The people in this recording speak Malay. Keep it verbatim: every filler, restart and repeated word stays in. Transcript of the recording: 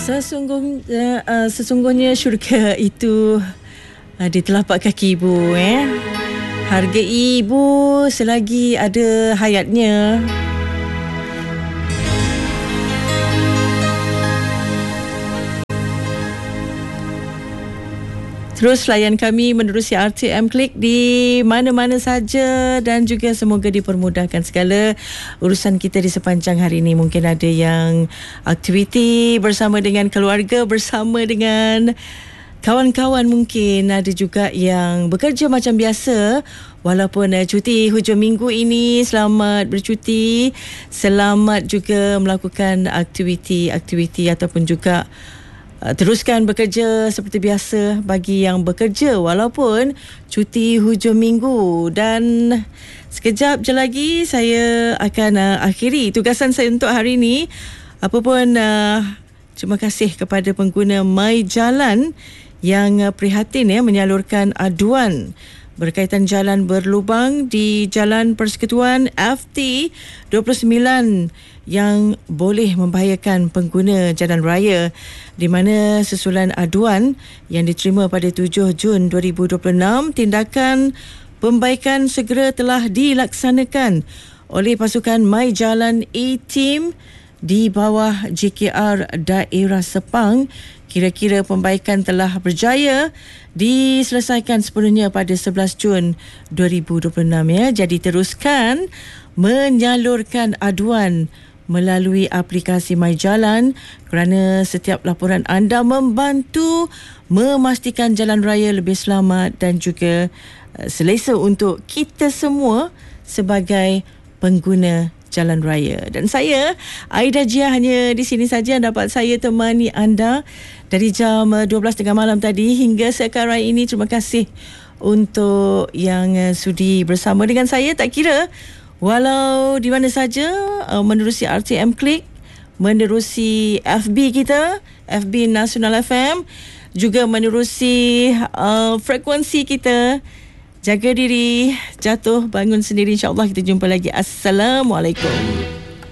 Sesungguhnya, uh, sesungguhnya syurga itu uh, di telapak kaki ibu. Eh? Harga ibu selagi ada hayatnya. Terus layan kami menerusi R T M Klik di mana-mana saja dan juga semoga dipermudahkan segala urusan kita di sepanjang hari ini. Mungkin ada yang aktiviti bersama dengan keluarga, bersama dengan kawan-kawan, mungkin ada juga yang bekerja macam biasa walaupun uh, cuti hujung minggu ini. Selamat bercuti, selamat juga melakukan aktiviti-aktiviti ataupun juga Uh, teruskan bekerja seperti biasa bagi yang bekerja walaupun cuti hujung minggu. Dan sekejap je lagi saya akan uh, akhiri tugasan saya untuk hari ini. Apapun uh, terima kasih kepada pengguna My Jalan yang uh, prihatin ya menyalurkan aduan berkaitan jalan berlubang di Jalan Persekutuan F T dua puluh sembilan yang boleh membahayakan pengguna jalan raya, di mana susulan aduan yang diterima pada tujuh Jun dua ribu dua puluh enam, tindakan pembaikan segera telah dilaksanakan oleh pasukan My Jalan A-Team di bawah J K R Daerah Sepang. Kira-kira pembaikan telah berjaya diselesaikan sepenuhnya pada sebelas Jun dua ribu dua puluh enam ya. Jadi teruskan menyalurkan aduan melalui aplikasi My Jalan kerana setiap laporan anda membantu memastikan jalan raya lebih selamat dan juga selesa untuk kita semua sebagai pengguna jalan raya. Dan saya, Aida Jia, hanya di sini saja dapat saya temani anda dari jam dua belas tiga puluh malam tadi hingga sekarang ini. Terima kasih untuk yang sudi bersama dengan saya. Tak kira walau di mana saja, uh, menerusi R T M Klik, menerusi F B kita, F B Nasional F M, juga menerusi uh, frekuensi kita. Jaga diri, jatuh bangun sendiri. InsyaAllah kita jumpa lagi. Assalamualaikum.